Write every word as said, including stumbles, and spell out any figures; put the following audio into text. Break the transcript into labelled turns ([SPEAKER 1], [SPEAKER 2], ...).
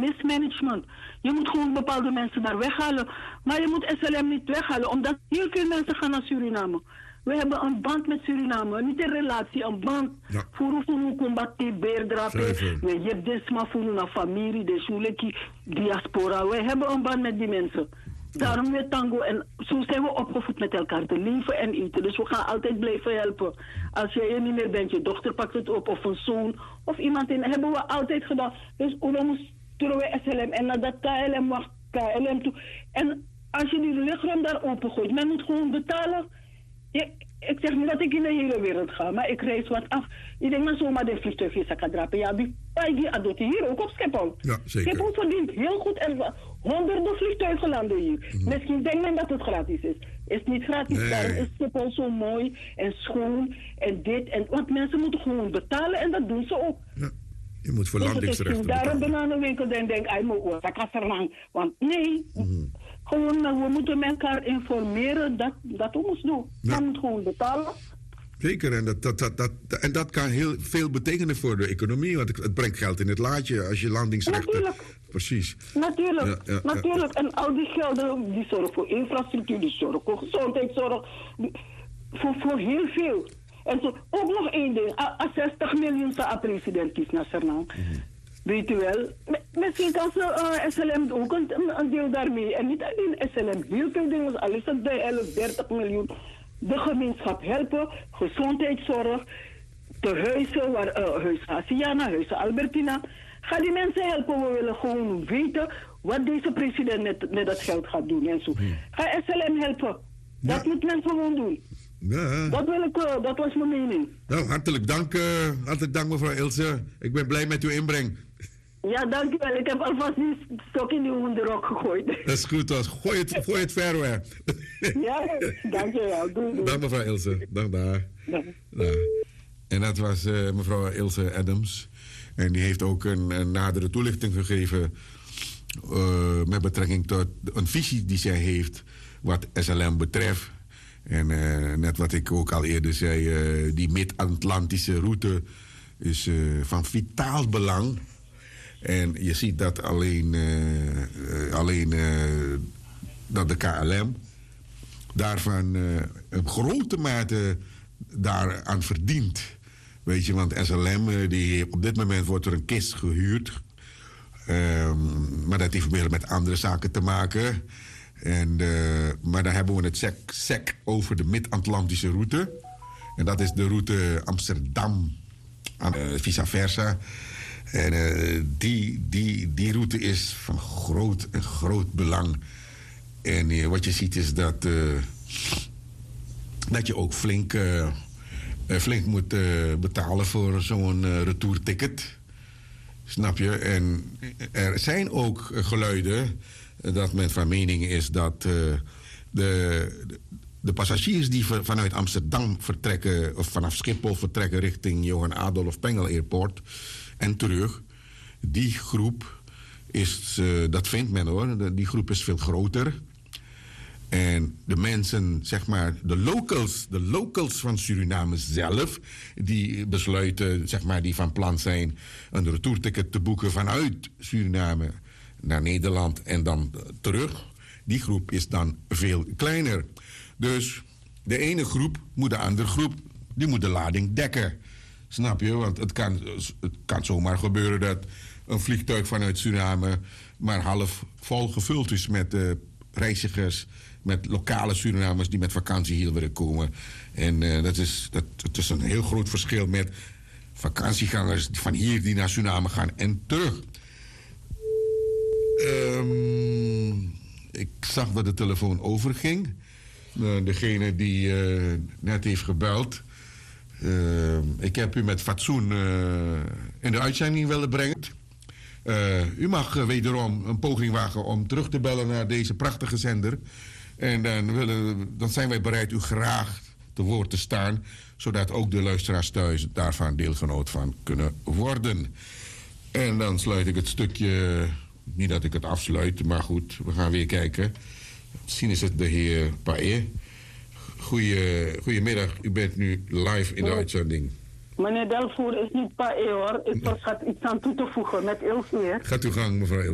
[SPEAKER 1] mismanagement. Je moet gewoon bepaalde mensen daar weghalen. Maar je moet S L M niet weghalen, omdat heel veel mensen gaan naar Suriname. We hebben een band met Suriname, niet een relatie, een band.
[SPEAKER 2] Ja.
[SPEAKER 1] Voor hoe combatte beerdrapen.
[SPEAKER 2] Zeker.
[SPEAKER 1] We hebben desma voor een familie, de Shuleki diaspora. We hebben een band met die mensen. Daarom weer tango en zo zijn we opgevoed met elkaar te leven en eten. Dus we gaan altijd blijven helpen. Als jij er niet meer bent, je dochter pakt het op of een zoon of iemand in. hebben we altijd gedaan. Dus we moesten we S L M en nadat K L M mag K L M toe. En als je die luchtruim daar opengooit, men moet gewoon betalen. Je, ik zeg niet dat ik in de hele wereld ga, maar ik reis wat af. Ik denk maar zomaar de vliegtuigjes kan drapen. Ja, die die adot hier ook op Schiphol.
[SPEAKER 2] Ja, zeker.
[SPEAKER 1] Schiphol verdient heel goed en honderden vliegtuigen landen hier. Mm-hmm. Misschien denkt men dat het gratis is. Is niet gratis,
[SPEAKER 2] nee.
[SPEAKER 1] Daarom is Schiphol zo mooi en schoon en dit. En, want mensen moeten gewoon betalen en dat doen ze ook.
[SPEAKER 2] Ja. Je moet voor
[SPEAKER 1] dus
[SPEAKER 2] landingsrechten
[SPEAKER 1] daar een
[SPEAKER 2] betalen.
[SPEAKER 1] bananenwinkel en denk ik, moet dat kan er lang. Want nee, mm-hmm. gewoon, we moeten elkaar informeren dat, dat we moeten doen. Ja. Men moet gewoon betalen.
[SPEAKER 2] Zeker, en dat, dat, dat, dat, en dat kan heel veel betekenen voor de economie, want het brengt geld in het laadje als je landingsrechten...
[SPEAKER 1] Natuurlijk.
[SPEAKER 2] Precies.
[SPEAKER 1] Natuurlijk,
[SPEAKER 2] ja, ja,
[SPEAKER 1] natuurlijk.
[SPEAKER 2] Ja.
[SPEAKER 1] En al die gelden, die zorgen voor infrastructuur, die zorgen voor gezondheidszorg, voor, voor heel veel. En zo, ook nog één ding, als zestig miljoen zou president kiest naar Suriname. Mm-hmm. Weet u wel, misschien kan ze uh, S L M ook een, een deel daarmee. En niet alleen S L M, heel veel dingen, al is het bij elf, dertig miljoen. De gemeenschap helpen, gezondheidszorg, de huizen, waar, uh, huizen Asiana, huizen Albertina. Ga die mensen helpen, we willen gewoon weten wat deze president met, met dat geld gaat doen en zo. Ga S L M helpen, dat ja. moet men gewoon doen.
[SPEAKER 2] Ja.
[SPEAKER 1] Dat, wil ik, uh, dat was mijn mening.
[SPEAKER 2] Nou, hartelijk dank, uh, hartelijk dank mevrouw Ilse. Ik ben blij met uw inbreng.
[SPEAKER 1] Ja, dankjewel. Ik heb alvast die stok in die hondenrok gegooid.
[SPEAKER 2] Dat is goed, dus. Gooi het, gooi het ver weg.
[SPEAKER 1] Ja, dankjewel. Doei, doei.
[SPEAKER 2] Dank mevrouw Ilse. Dank daar.
[SPEAKER 1] Dank.
[SPEAKER 2] Daar. En dat was uh, mevrouw Ilse Adams. En die heeft ook een, een nadere toelichting gegeven uh, met betrekking tot een visie die zij heeft wat S L M betreft. En uh, net wat ik ook al eerder zei, uh, die Mid-Atlantische route is uh, van vitaal belang. En je ziet dat alleen, uh, alleen uh, dat de K L M daarvan uh, op grote mate daaraan verdient. Weet je, want S L M, uh, die, op dit moment wordt er een kist gehuurd. Um, maar dat heeft meer met andere zaken te maken. En, uh, maar dan hebben we het sec, sec over de Mid-Atlantische route. En dat is de route Amsterdam, uh, vice versa. En uh, die, die, die route is van groot en groot belang. En uh, wat je ziet is dat, uh, dat je ook flink, uh, uh, flink moet uh, betalen voor zo'n uh, retourticket. Snap je? En er zijn ook uh, geluiden dat men van mening is dat uh, de, de passagiers die vanuit Amsterdam vertrekken, of vanaf Schiphol vertrekken richting Johan Adolf Pengel Airport en terug, die groep is, uh, dat vindt men hoor, die groep is veel groter. En de mensen, zeg maar, de locals, de locals van Suriname zelf, die besluiten, zeg maar, die van plan zijn een retourticket te boeken vanuit Suriname naar Nederland en dan terug. Die groep is dan veel kleiner. Dus de ene groep moet de andere groep, die moet de lading dekken. Snap je? Want het kan, het kan zomaar gebeuren dat een vliegtuig vanuit Suriname maar half vol gevuld is met uh, reizigers, met lokale Surinamers die met vakantie hier willen komen. En uh, dat is, dat, het is een heel groot verschil met vakantiegangers van hier die naar Suriname gaan en terug. Um, ik zag dat de telefoon overging. Uh, degene die uh, net heeft gebeld. Uh, ik heb u met fatsoen uh, in de uitzending willen brengen. Uh, u mag uh, wederom een poging wagen om terug te bellen naar deze prachtige zender. En dan, willen, dan zijn wij bereid u graag te woord te staan, zodat ook de luisteraars thuis daarvan deelgenoot van kunnen worden. En dan sluit ik het stukje, niet dat ik het afsluit, maar goed, we gaan weer kijken. Misschien is het de heer Pae. Goeie, goedemiddag, u bent nu live in de oh. uitzending.
[SPEAKER 1] Meneer Delvoer is niet Pae hoor, ik was gaat iets aan toe te voegen met Ilse.
[SPEAKER 2] Gaat uw gang, mevrouw